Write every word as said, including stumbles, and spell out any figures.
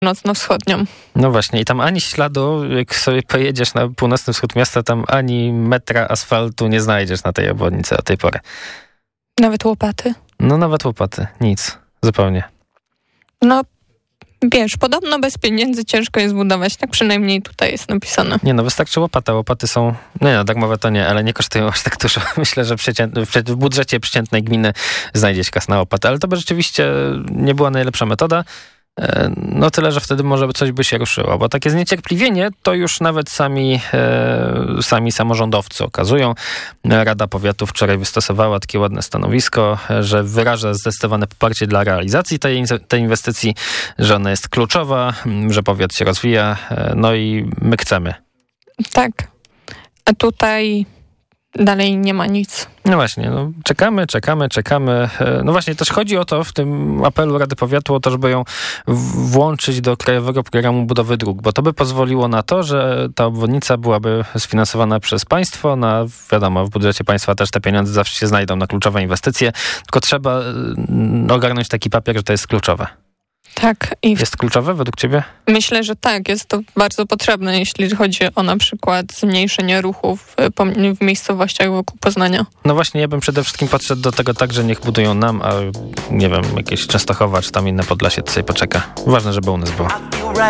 północno-wschodnią. No właśnie i tam ani śladu, jak sobie pojedziesz na północny wschód miasta, tam ani metra asfaltu nie znajdziesz na tej obwodnicy o tej pory. Nawet łopaty? No nawet łopaty, nic, zupełnie. No wiesz, podobno bez pieniędzy ciężko jest budować, tak przynajmniej tutaj jest napisane. Nie no, wystarczy łopata, łopaty są, nie no, darmowe to nie, ale nie kosztują aż tak dużo. Myślę, że przeciętny, w budżecie przeciętnej gminy znajdzie się kas na łopatę, ale to by rzeczywiście nie była najlepsza metoda. No tyle, że wtedy może coś by się ruszyło, bo takie zniecierpliwienie to już nawet sami, e, sami samorządowcy okazują. Rada Powiatu wczoraj wystosowała takie ładne stanowisko, że wyraża zdecydowane poparcie dla realizacji tej, tej inwestycji, że ona jest kluczowa, że powiat się rozwija, no i my chcemy. Tak, a tutaj dalej nie ma nic. No właśnie, no, czekamy, czekamy, czekamy. No właśnie, też chodzi o to w tym apelu Rady Powiatu, o to, żeby ją włączyć do Krajowego Programu Budowy Dróg, bo to by pozwoliło na to, że ta obwodnica byłaby sfinansowana przez państwo. No, wiadomo, w budżecie państwa też te pieniądze zawsze się znajdą na kluczowe inwestycje, tylko trzeba ogarnąć taki papier, że to jest kluczowe. Tak. I jest kluczowe według ciebie? Myślę, że tak. Jest to bardzo potrzebne, jeśli chodzi o na przykład zmniejszenie ruchów w, w miejscowościach wokół Poznania. No właśnie, ja bym przede wszystkim podszedł do tego tak, że niech budują nam, a nie wiem, jakieś Częstochowa czy tam inne Podlasie, to sobie poczeka. Ważne, żeby u nas było.